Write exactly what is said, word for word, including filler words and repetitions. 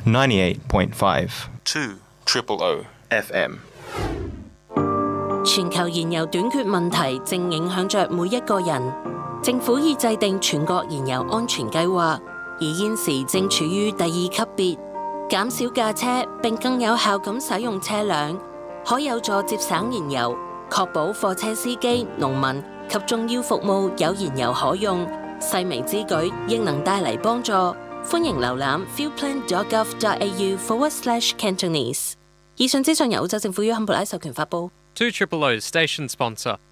ninety-eight point five two triple O F M。 全球燃油短缺問題正影響着每一個人，政府已制定全國燃油安全計劃，而現時正處於第二級別，減少駕車並更有效咁使用車輛，可有助節省燃油，確保貨車司機、農民及重要服務有燃油可用。細微之舉亦能帶嚟幫助。歡迎瀏覽 fuelplan dot gov dot a u forward slash Cantonese。以上資訊由澳洲政府於坎培拉授權發布。 two triple O's station sponsor.